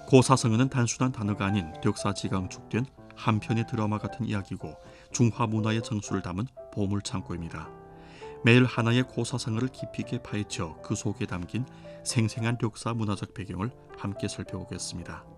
고사성어는 단순한 단어가 아닌 역사지강축된 한편의 드라마 같은 이야기고 중화 문화의 정수를 담은 보물창고입니다. 매일 하나의 고사성어를 깊이 있게 파헤쳐 그 속에 담긴 생생한 역사 문화적 배경을 함께 살펴보겠습니다.